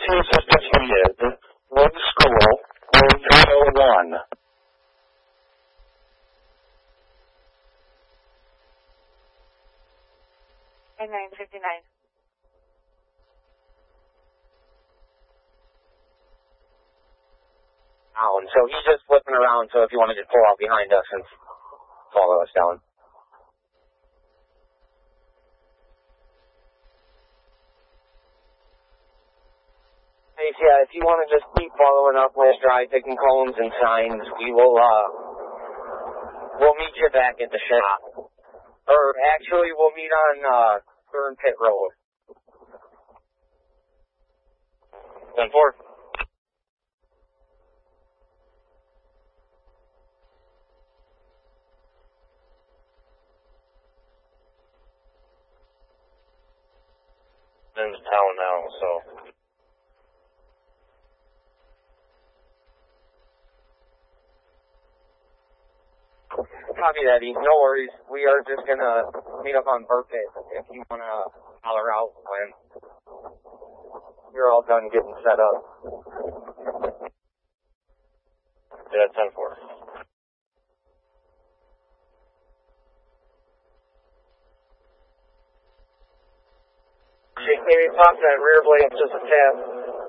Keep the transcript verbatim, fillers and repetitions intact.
Emergency assistance needed. Wood School, room three oh one. And nine fifty-nine. Down. So he's just flipping around, so if you want to just pull out behind us and follow us down. Hey, yeah, if you want to just keep following up with Dry, taking cones and signs, we will, uh, we'll meet you back at the shop. Or actually, we'll meet on, uh, Burn Pit Road. ten four. In town now, so. Copy that, E. No worries. We are just gonna meet up on Burn Pit if you wanna holler out when you're all done getting set up. Yeah, ten four. Maybe pop that rear blade just a tap.